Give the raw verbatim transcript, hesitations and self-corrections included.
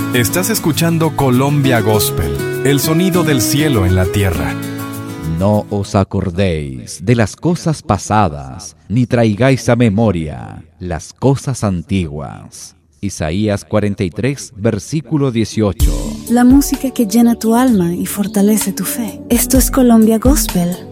Estás escuchando Colombia Gospel, el sonido del cielo en la tierra. No os acordéis de las cosas pasadas, ni traigáis a memoria las cosas antiguas. Isaías cuarenta y tres, versículo dieciocho. La música que llena tu alma y fortalece tu fe. Esto es Colombia Gospel